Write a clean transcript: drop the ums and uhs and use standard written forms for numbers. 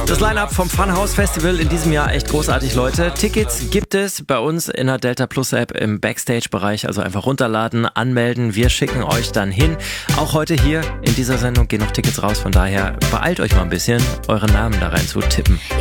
Das Line-Up vom Funhouse Festival in diesem Jahr echt großartig, Leute. Tickets gibt es bei uns in der Delta Plus App im Backstage-Bereich, also einfach runterladen, anmelden. Wir schicken euch dann hin. Auch heute hier in dieser Sendung gehen noch Tickets raus, von daher beeilt euch mal ein bisschen, euren Namen da rein zu tippen.